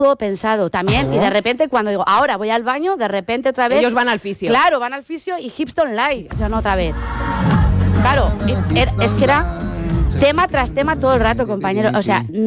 todo pensado también. Y de repente, cuando digo, ahora voy al baño, de repente otra vez. Ellos van al fisio. Claro, van al fisio y Hips Don't Lie. O sea, no otra vez. Claro, es que era tema tras tema todo el rato, compañero. O sea,